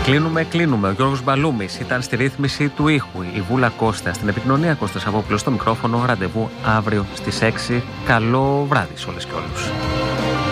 Κλείνουμε. Ο Γιώργος Μπαλούμης ήταν στη ρύθμιση του ήχου. Η Βούλα Κώστα στην επικοινωνία, Κώστας Αβόπουλος στο μικρόφωνο. Ραντεβού αύριο στις 6. Καλό βράδυ σε όλες και όλους.